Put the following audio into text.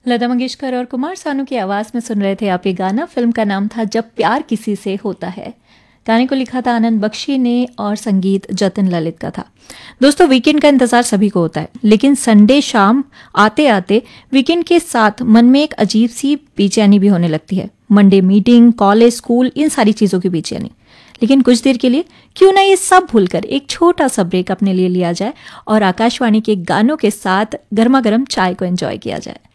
लता मंगेशकर और कुमार सानू की आवाज़ में सुन रहे थे आप ये गाना। फिल्म का नाम था जब प्यार किसी से होता है। गाने को लिखा था आनंद बख्शी ने और संगीत जतिन ललित का था। दोस्तों, वीकेंड का इंतजार सभी को होता है, लेकिन संडे शाम आते आते वीकेंड के साथ मन में एक अजीब सी बेचैनी भी होने लगती है। मंडे मीटिंग, कॉलेज, स्कूल, इन सारी चीज़ों की बेचैनी। लेकिन कुछ देर के लिए क्यों ना ये सब भूलकर एक छोटा सा ब्रेक अपने लिए लिया जाए और आकाशवाणी के गानों के साथ गर्मा गर्म चाय को एंजॉय किया जाए।